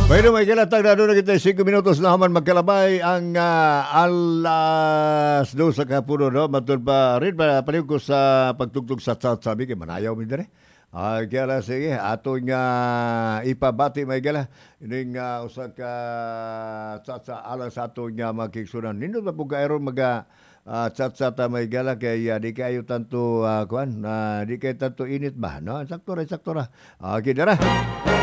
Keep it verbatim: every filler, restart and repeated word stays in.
Bueno, may kalatag na doon na kita five minutos na haman magkalabay ang ah, alas dos sa kapuno, no? Matod pa rin pa paliw ko sa pagtugtog sa South sabi kay manayaw mi dire. Ah, kaya lang, sige, ato nga ipabati may gala. Ining uh, usa ka sa sa alas ato nga makiksunan. Nindot pa po kaeron maga uh, chat-chata may gala kay uh, di kayo tanto uh, kuan, uh, di kayo tanto init ba, no? Sakto ra, sakto ra. Okay, dara.